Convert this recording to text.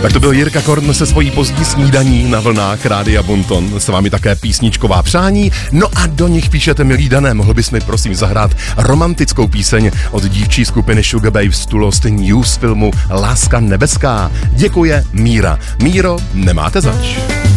Tak to byl Jirka Korn se svojí pozdní snídaní na vlnách Rádia Bonton. S vámi také písničková přání. No a do nich píšete, milý Dané, mohl bys mi prosím zahrát romantickou píseň od dívčí skupiny Sugababes to Lost News filmu Láska nebeská. Děkuje Míra. Míro, nemáte zač.